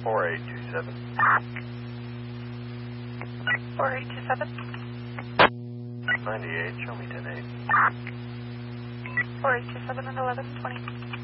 4827. 4827. 98, show me 10-8. 4827 and 1120.